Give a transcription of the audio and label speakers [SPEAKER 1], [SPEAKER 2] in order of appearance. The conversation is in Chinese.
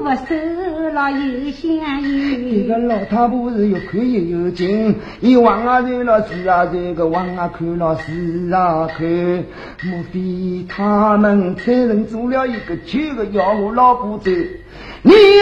[SPEAKER 1] 我手了有相依。
[SPEAKER 2] 这个老太婆是又看又有劲，一往啊走了是啊这个往啊看了是啊看，莫非他们三人做了一个旧的要我老婆走？你